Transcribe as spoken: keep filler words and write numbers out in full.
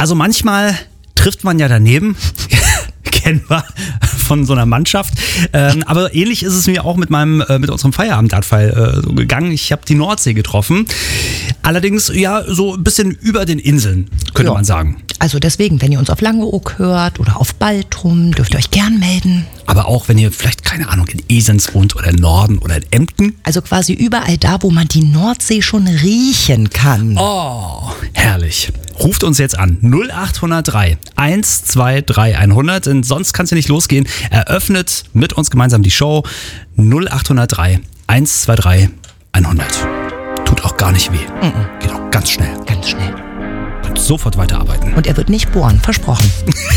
Also manchmal trifft man ja daneben. Kennen wir von so einer Mannschaft. Ähm, aber ähnlich ist es mir auch mit meinem, äh, mit unserem Feierabenddartfall äh, so gegangen. Ich habe die Nordsee getroffen. Allerdings ja so ein bisschen über den Inseln, könnte Ja. man sagen. Also deswegen, wenn ihr uns auf Langeoog hört oder auf Baltrum, dürft ihr euch gern melden. Aber auch wenn ihr vielleicht, keine Ahnung, in Esens wohnt oder in Norden oder in Emden. Also quasi überall da, wo man die Nordsee schon riechen kann. Oh, herrlich. Ruft uns jetzt an. null acht null drei eins zwei drei hundert. Denn sonst kann es ja nicht losgehen. Eröffnet mit uns gemeinsam die Show. null acht null drei eins zwei drei hundert. Tut auch gar nicht weh. Mhm. Geht auch ganz schnell. Ganz schnell. Könnt sofort weiterarbeiten. Und er wird nicht bohren, versprochen.